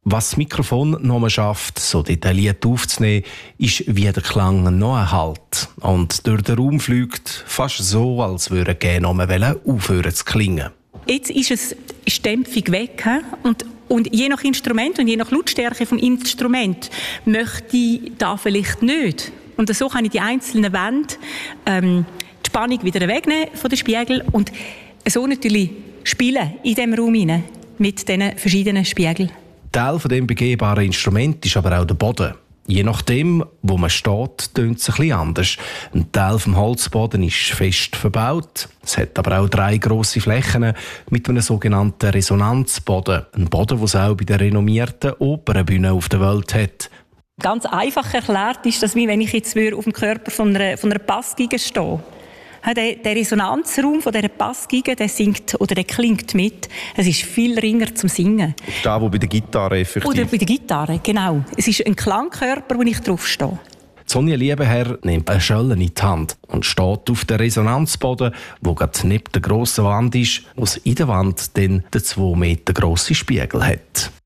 Was das Mikrofon noch schafft, so detailliert aufzunehmen, ist, wie der Klang noch erhält. Und durch den Raum fliegt, fast so, als würde er gerne aufhören zu klingen. Jetzt ist die Dämpfung weg. Und je nach Instrument und je nach Lautstärke des Instruments möchte ich da vielleicht nicht. Und so kann ich die einzelnen Wände die Spannung wieder wegnehmen von den Spiegeln und so natürlich spielen in diesem Raum hinein mit diesen verschiedenen Spiegeln. Teil von dem begehbaren Instrument ist aber auch der Boden. Je nachdem, wo man steht, tönt es ein bisschen anders. Ein Teil vom Holzboden ist fest verbaut. Es hat aber auch 3 grosse Flächen mit einem sogenannten Resonanzboden. Ein Boden, den es auch bei den renommierten Opernbühnen auf der Welt hat. Ganz einfach erklärt ist das, wie wenn ich jetzt auf dem Körper von einer Bassgeige stehe. Der Resonanzraum von dieser Bassgeige, der singt oder der klingt mit. Es ist viel ringer zum Singen. Da, wo bei der Gitarre effektiv. Oder bei der Gitarre, genau. Es ist ein Klangkörper, wo ich drauf stehe. Sonja Liebenherr nimmt eine Schelle in die Hand und steht auf dem Resonanzboden, der gerade neben der grossen Wand ist, was in der Wand dann den 2 Meter grossen Spiegel hat.